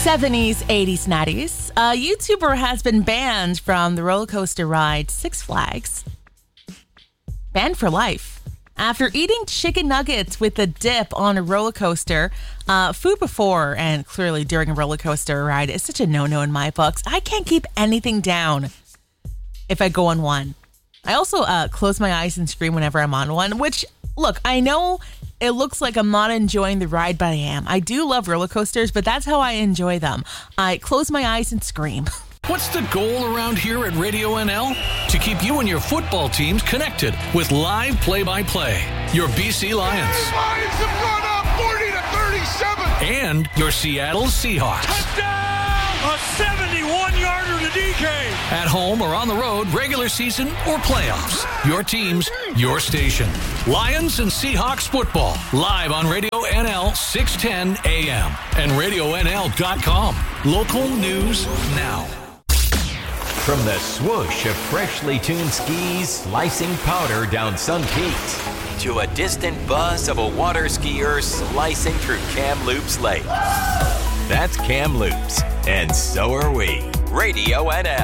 70s, 80s, 90s. A YouTuber has been banned from the roller coaster ride Six Flags. Banned for life. After eating chicken nuggets with a dip on a roller coaster, food before and clearly during a roller coaster ride is such a no-no in my books. I can't keep anything down if I go on one. I also close my eyes and scream whenever I'm on one, which, look, I know it looks like I'm not enjoying the ride, but I am. I do love roller coasters, but that's how I enjoy them. I close my eyes and scream. What's the goal around here at Radio NL? To keep you and your football teams connected with live play-by-play. Your BC Lions. Lions have gone up 40-37. And your Seattle Seahawks. Touchdown! A 71-yarder to DK. At home or on the road, regular season or playoffs. Your teams, your station. Lions and Seahawks football. Live on Radio NL 610 AM and RadioNL.com. Local news now. From the swoosh of freshly tuned skis slicing powder down Sun Peaks to a distant buzz of a water skier slicing through Kamloops Lake. That's Kamloops, and so are we. Radio NL.